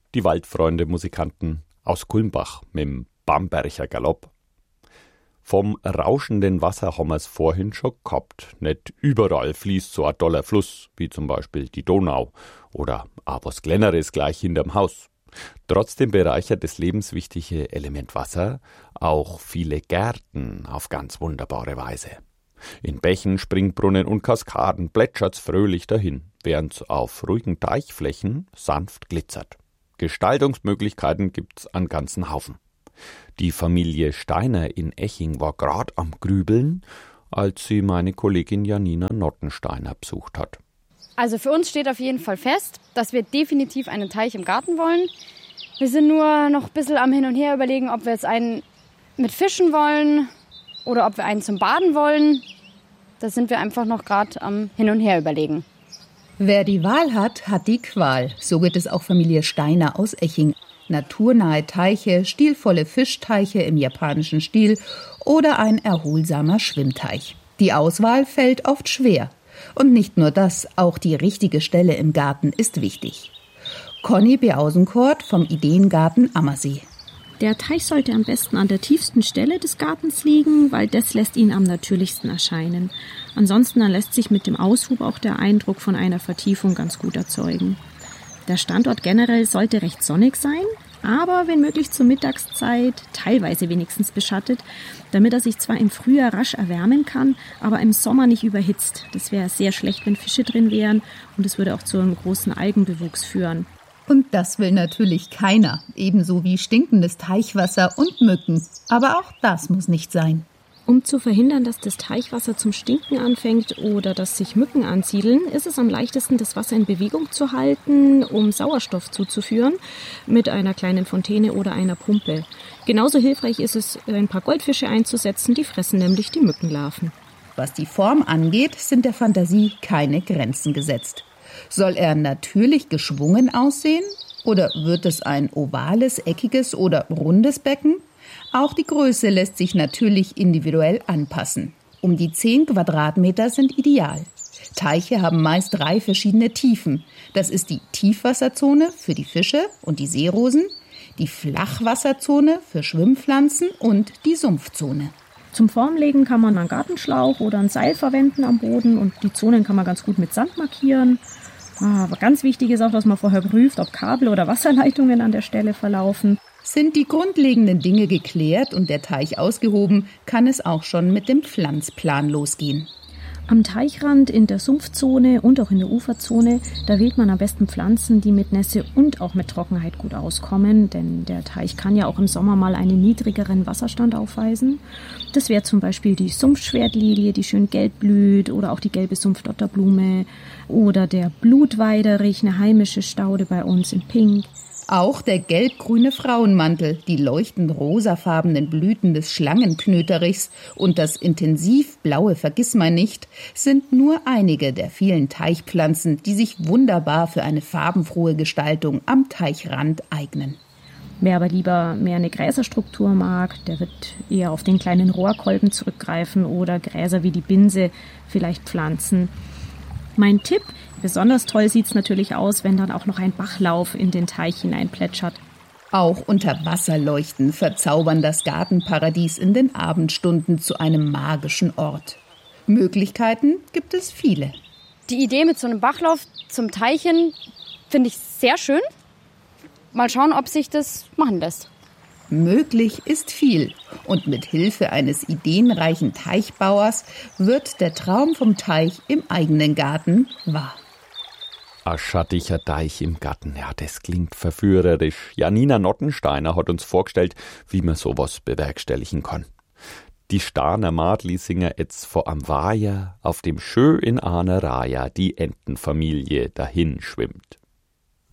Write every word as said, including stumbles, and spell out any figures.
die Waldfreunde-Musikanten aus Kulmbach mit'm Bamberger Galopp. Vom rauschenden Wasser haben wir's vorhin schon gehabt. Nicht überall fließt so ein toller Fluss, wie zum Beispiel die Donau oder auch was Kleineres gleich hinterm Haus. Trotzdem bereichert das lebenswichtige Element Wasser auch viele Gärten auf ganz wunderbare Weise. In Bächen, Springbrunnen und Kaskaden plätschert's fröhlich dahin, während's auf ruhigen Teichflächen sanft glitzert. Gestaltungsmöglichkeiten gibt's an ganzen Haufen. Die Familie Steiner in Eching war grad am Grübeln, als sie meine Kollegin Janina Nottensteiner besucht hat. Also für uns steht auf jeden Fall fest, dass wir definitiv einen Teich im Garten wollen. Wir sind nur noch ein bisschen am Hin und Her überlegen, ob wir jetzt einen mit Fischen wollen oder ob wir einen zum Baden wollen. Da sind wir einfach noch gerade am Hin und Her überlegen. Wer die Wahl hat, hat die Qual. So geht es auch Familie Steiner aus Eching. Naturnahe Teiche, stilvolle Fischteiche im japanischen Stil oder ein erholsamer Schwimmteich. Die Auswahl fällt oft schwer. Und nicht nur das, auch die richtige Stelle im Garten ist wichtig. Conny Beausenkort vom Ideengarten Ammersee. Der Teich sollte am besten an der tiefsten Stelle des Gartens liegen, weil das lässt ihn am natürlichsten erscheinen. Ansonsten dann lässt sich mit dem Aushub auch der Eindruck von einer Vertiefung ganz gut erzeugen. Der Standort generell sollte recht sonnig sein, aber wenn möglich zur Mittagszeit teilweise wenigstens beschattet, damit er sich zwar im Frühjahr rasch erwärmen kann, aber im Sommer nicht überhitzt. Das wäre sehr schlecht, wenn Fische drin wären und es würde auch zu einem großen Algenbewuchs führen. Und das will natürlich keiner, ebenso wie stinkendes Teichwasser und Mücken. Aber auch das muss nicht sein. Um zu verhindern, dass das Teichwasser zum Stinken anfängt oder dass sich Mücken ansiedeln, ist es am leichtesten, das Wasser in Bewegung zu halten, um Sauerstoff zuzuführen mit einer kleinen Fontäne oder einer Pumpe. Genauso hilfreich ist es, ein paar Goldfische einzusetzen, die fressen nämlich die Mückenlarven. Was die Form angeht, sind der Fantasie keine Grenzen gesetzt. Soll er natürlich geschwungen aussehen oder wird es ein ovales, eckiges oder rundes Becken? Auch die Größe lässt sich natürlich individuell anpassen. Um die zehn Quadratmeter sind ideal. Teiche haben meist drei verschiedene Tiefen. Das ist die Tiefwasserzone für die Fische und die Seerosen, die Flachwasserzone für Schwimmpflanzen und die Sumpfzone. Zum Formlegen kann man einen Gartenschlauch oder ein Seil verwenden am Boden und die Zonen kann man ganz gut mit Sand markieren. Aber ganz wichtig ist auch, dass man vorher prüft, ob Kabel oder Wasserleitungen an der Stelle verlaufen. Sind die grundlegenden Dinge geklärt und der Teich ausgehoben, kann es auch schon mit dem Pflanzplan losgehen. Am Teichrand, in der Sumpfzone und auch in der Uferzone, da wählt man am besten Pflanzen, die mit Nässe und auch mit Trockenheit gut auskommen, denn der Teich kann ja auch im Sommer mal einen niedrigeren Wasserstand aufweisen. Das wäre zum Beispiel die Sumpfschwertlilie, die schön gelb blüht, oder auch die gelbe Sumpfdotterblume oder der Blutweiderich, eine heimische Staude bei uns in Pink. Auch der gelb-grüne Frauenmantel, die leuchtend rosafarbenen Blüten des Schlangenknöterichs und das intensiv blaue Vergissmeinnicht sind nur einige der vielen Teichpflanzen, die sich wunderbar für eine farbenfrohe Gestaltung am Teichrand eignen. Wer aber lieber mehr eine Gräserstruktur mag, der wird eher auf den kleinen Rohrkolben zurückgreifen oder Gräser wie die Binse vielleicht pflanzen. Mein Tipp: besonders toll sieht es natürlich aus, wenn dann auch noch ein Bachlauf in den Teich hinein plätschert. Auch Unterwasserleuchten verzaubern das Gartenparadies in den Abendstunden zu einem magischen Ort. Möglichkeiten gibt es viele. Die Idee mit so einem Bachlauf zum Teichen finde ich sehr schön. Mal schauen, ob sich das machen lässt. Möglich ist viel und mit Hilfe eines ideenreichen Teichbauers wird der Traum vom Teich im eigenen Garten wahr. Ein schattiger Teich im Garten, ja, das klingt verführerisch. Janina Nottensteiner hat uns vorgestellt, wie man sowas bewerkstelligen kann. Die Starner Madli singer jetzt vor am Weiher, auf dem schö in einer Reihe die Entenfamilie dahin schwimmt.